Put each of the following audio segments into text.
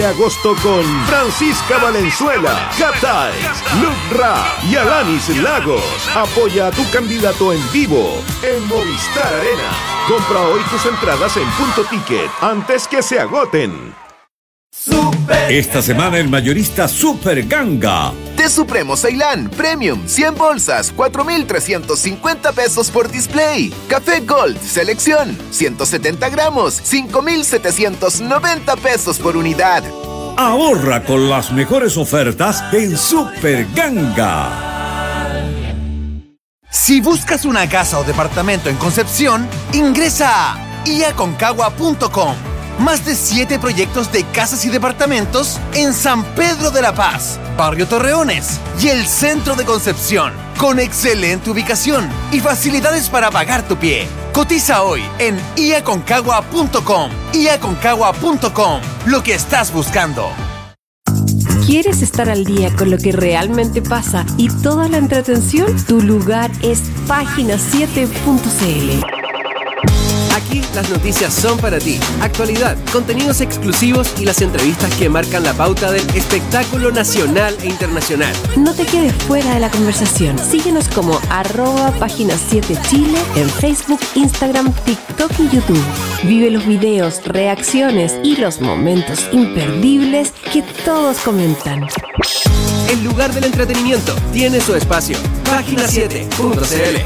de agosto con Francisca Valenzuela, Catay, Luke Ra y Alanis Lagos. Apoya a tu candidato en vivo en Movistar Arena. Compra hoy tus entradas en Punto Ticket antes que se agoten. Esta semana el mayorista Super Ganga. De Supremo Ceilán Premium 100 bolsas, 4,350 pesos por display. Café Gold Selección 170 gramos, 5,790 pesos por unidad. Ahorra con las mejores ofertas en Super Ganga. Si buscas una casa o departamento en Concepción, ingresa a iaconcagua.com. Más de 7 proyectos de casas y departamentos en San Pedro de la Paz, Barrio Torreones y el centro de Concepción, con excelente ubicación y facilidades para pagar tu pie. Cotiza hoy en iaconcagua.com. iaconcagua.com, lo que estás buscando. ¿Quieres estar al día con lo que realmente pasa y toda la entretención? Tu lugar es página7.cl. Aquí las noticias son para ti. Actualidad, contenidos exclusivos y las entrevistas que marcan la pauta del espectáculo nacional e internacional. No te quedes fuera de la conversación. Síguenos como @página7chile en Facebook, Instagram, TikTok y YouTube. Vive los videos, reacciones y los momentos imperdibles que todos comentan. El lugar del entretenimiento tiene su espacio. Página7.cl.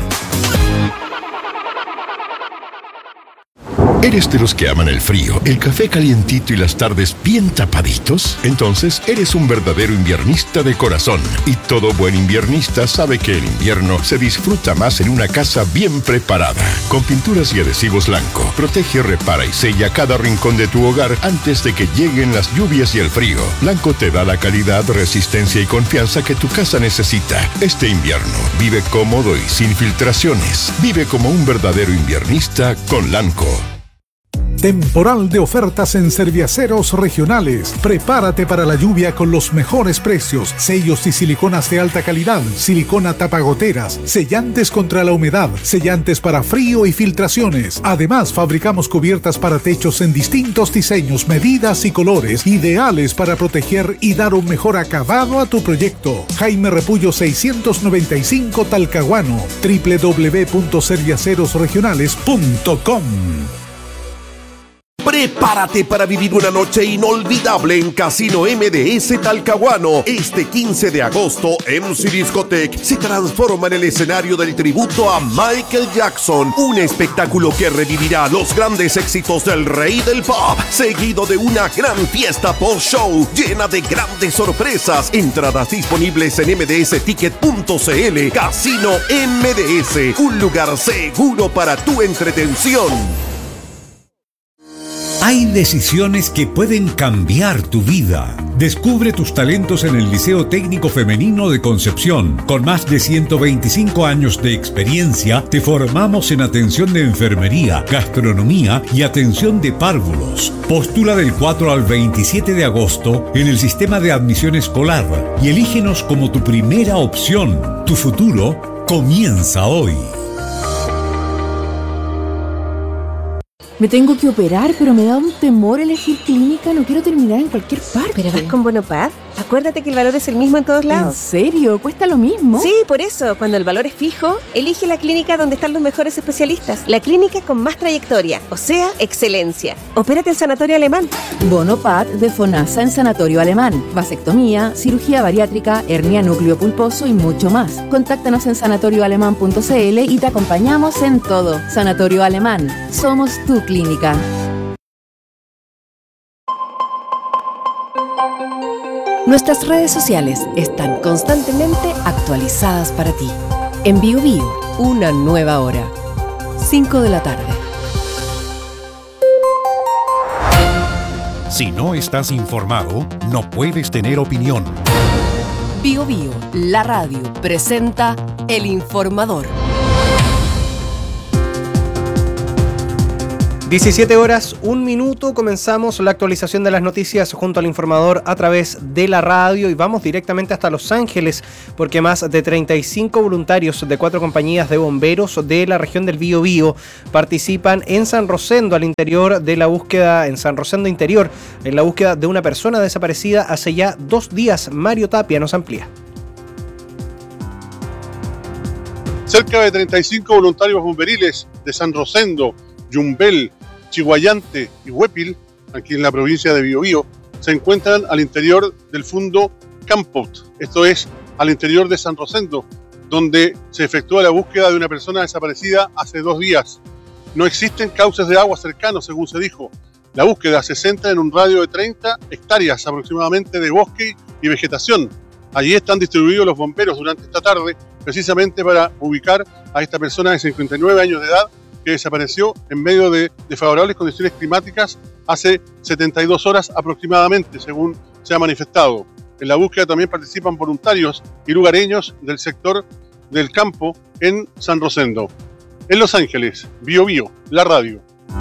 ¿Eres de los que aman el frío, el café calientito y las tardes bien tapaditos? Entonces eres un verdadero inviernista de corazón. Y todo buen inviernista sabe que el invierno se disfruta más en una casa bien preparada. Con pinturas y adhesivos Lanco, protege, repara y sella cada rincón de tu hogar antes de que lleguen las lluvias y el frío. Lanco te da la calidad, resistencia y confianza que tu casa necesita. Este invierno, vive cómodo y sin filtraciones. Vive como un verdadero inviernista con Lanco. Temporal de ofertas en Serviaceros Regionales. Prepárate para la lluvia con los mejores precios. Sellos y siliconas de alta calidad. Silicona tapagoteras. Sellantes contra la humedad. Sellantes para frío y filtraciones. Además, fabricamos cubiertas para techos en distintos diseños, medidas y colores. Ideales para proteger y dar un mejor acabado a tu proyecto. Jaime Repullo 695 Talcahuano. www.serviacerosregionales.com. Prepárate para vivir una noche inolvidable en Casino MDS Talcahuano. Este 15 de agosto, MC Discotech se transforma en el escenario del tributo a Michael Jackson. Un espectáculo que revivirá los grandes éxitos del rey del pop, seguido de una gran fiesta post-show llena de grandes sorpresas. Entradas disponibles en mdsticket.cl. Casino MDS, un lugar seguro para tu entretención. Hay decisiones que pueden cambiar tu vida. Descubre tus talentos en el Liceo Técnico Femenino de Concepción. Con más de 125 años de experiencia, te formamos en atención de enfermería, gastronomía y atención de párvulos. Postula del 4 al 27 de agosto en el sistema de admisión escolar y elígenos como tu primera opción. Tu futuro comienza hoy. Me tengo que operar, pero me da un temor elegir clínica. No quiero terminar en cualquier parte. ¿Pero vas con Bonopad? Acuérdate que el valor es el mismo en todos lados. ¿En serio? ¿Cuesta lo mismo? Sí, por eso. Cuando el valor es fijo, elige la clínica donde están los mejores especialistas. La clínica con más trayectoria, o sea, excelencia. Opérate en Sanatorio Alemán. Bonopad de FONASA en Sanatorio Alemán. Vasectomía, cirugía bariátrica, hernia núcleo pulposo y mucho más. Contáctanos en sanatorioalemán.cl y te acompañamos en todo. Sanatorio Alemán. Somos tu clínica. Nuestras redes sociales están constantemente actualizadas para ti. En BioBio, una nueva hora. 5 de la tarde. Si no estás informado, no puedes tener opinión. BioBio, la radio, presenta El Informador. 17 horas, 1 minuto, comenzamos la actualización de las noticias junto al informador a través de la radio y vamos directamente hasta Los Ángeles porque más de 35 voluntarios de 4 compañías de bomberos de la región del Biobío participan en San Rosendo al interior de la búsqueda, en San Rosendo Interior, en la búsqueda de una persona desaparecida hace ya 2 días. Mario Tapia nos amplía. Cerca de 35 voluntarios bomberiles de San Rosendo, Yumbel, Chiguayante y Huépil, aquí en la provincia de Biobío, se encuentran al interior del fundo Campot, esto es, al interior de San Rosendo, donde se efectúa la búsqueda de una persona desaparecida hace 2 días. No existen cauces de agua cercanos, según se dijo. La búsqueda se centra en un radio de 30 hectáreas aproximadamente de bosque y vegetación. Allí están distribuidos los bomberos durante esta tarde, precisamente para ubicar a esta persona de 59 años de edad que desapareció en medio de desfavorables condiciones climáticas hace 72 horas aproximadamente, según se ha manifestado. En la búsqueda también participan voluntarios y lugareños del sector del campo en San Rosendo. En Los Ángeles, Biobío, la radio.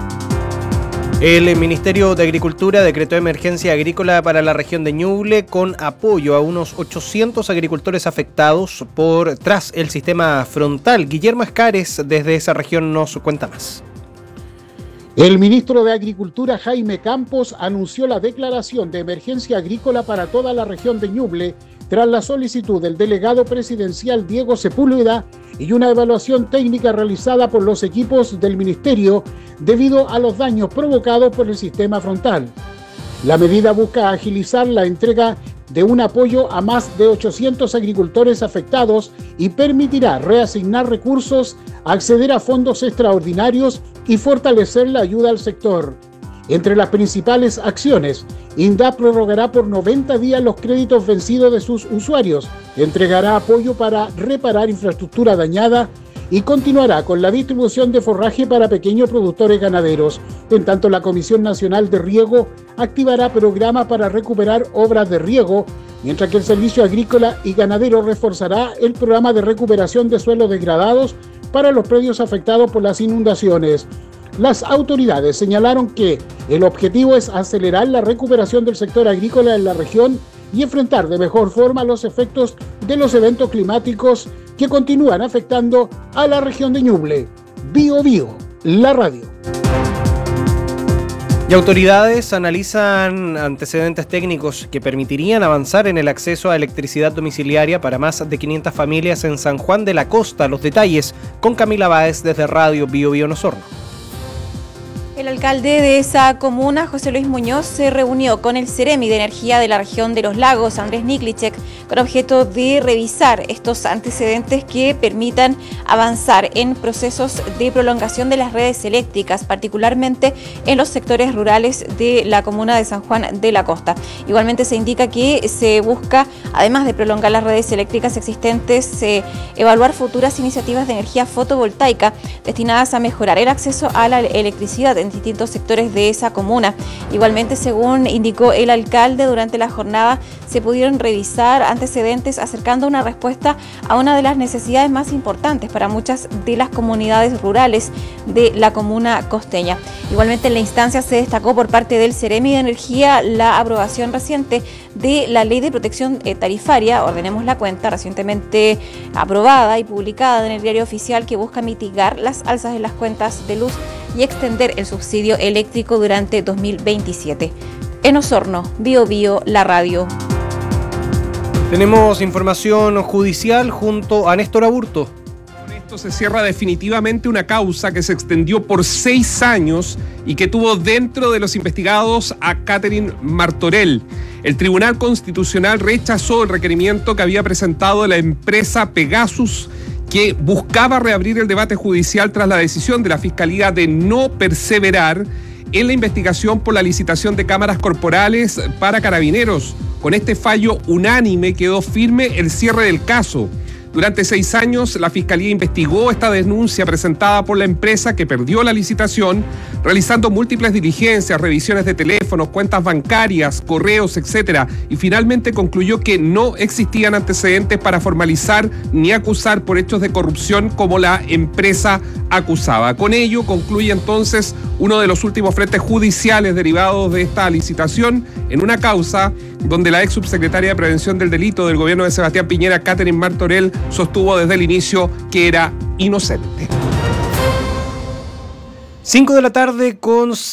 El Ministerio de Agricultura decretó emergencia agrícola para la región de Ñuble con apoyo a unos 800 agricultores afectados tras el sistema frontal. Guillermo Escares desde esa región nos cuenta más. El ministro de Agricultura, Jaime Campos, anunció la declaración de emergencia agrícola para toda la región de Ñuble tras la solicitud del delegado presidencial Diego Sepúlveda y una evaluación técnica realizada por los equipos del ministerio debido a los daños provocados por el sistema frontal. La medida busca agilizar la entrega de un apoyo a más de 800 agricultores afectados y permitirá reasignar recursos, acceder a fondos extraordinarios y fortalecer la ayuda al sector. Entre las principales acciones, INDAP prorrogará por 90 días los créditos vencidos de sus usuarios, entregará apoyo para reparar infraestructura dañada y continuará con la distribución de forraje para pequeños productores ganaderos. En tanto, la Comisión Nacional de Riego activará programas para recuperar obras de riego, mientras que el Servicio Agrícola y Ganadero reforzará el programa de recuperación de suelos degradados para los predios afectados por las inundaciones. Las autoridades señalaron que el objetivo es acelerar la recuperación del sector agrícola en la región y enfrentar de mejor forma los efectos de los eventos climáticos que continúan afectando a la región de Ñuble. Biobío, la radio. Y autoridades analizan antecedentes técnicos que permitirían avanzar en el acceso a electricidad domiciliaria para más de 500 familias en San Juan de la Costa. Los detalles con Camila Báez desde Radio Biobío Osorno. El alcalde de esa comuna, José Luis Muñoz, se reunió con el Ceremi de Energía de la región de Los Lagos, Andrés Niklicek, con objeto de revisar estos antecedentes que permitan avanzar en procesos de prolongación de las redes eléctricas, particularmente en los sectores rurales de la comuna de San Juan de la Costa. Igualmente se indica que se busca, además de prolongar las redes eléctricas existentes, evaluar futuras iniciativas de energía fotovoltaica destinadas a mejorar el acceso a la electricidad en distintos sectores de esa comuna. Igualmente, según indicó el alcalde, durante la jornada se pudieron revisar antecedentes acercando una respuesta a una de las necesidades más importantes para muchas de las comunidades rurales de la comuna costeña. Igualmente, en la instancia se destacó por parte del Ceremi de Energía la aprobación reciente de la Ley de Protección Tarifaria, ordenemos la cuenta, recientemente aprobada y publicada en el Diario Oficial, que busca mitigar las alzas en las cuentas de luz y extender el subsidio eléctrico durante 2027. En Osorno, Biobío, la radio. Tenemos información judicial junto a Néstor Aburto. Con esto se cierra definitivamente una causa que se extendió por 6 años y que tuvo dentro de los investigados a Catherine Martorell. El Tribunal Constitucional rechazó el requerimiento que había presentado la empresa Pegasus, que buscaba reabrir el debate judicial tras la decisión de la Fiscalía de no perseverar en la investigación por la licitación de cámaras corporales para carabineros. Con este fallo unánime quedó firme el cierre del caso. Durante 6 años, la Fiscalía investigó esta denuncia presentada por la empresa que perdió la licitación, realizando múltiples diligencias, revisiones de teléfonos, cuentas bancarias, correos, etc. Y finalmente concluyó que no existían antecedentes para formalizar ni acusar por hechos de corrupción como la empresa acusaba. Con ello, concluye entonces uno de los últimos frentes judiciales derivados de esta licitación en una causa donde la ex subsecretaria de Prevención del Delito del gobierno de Sebastián Piñera, Catherine Martorell, sostuvo desde el inicio que era inocente. 5 de la tarde con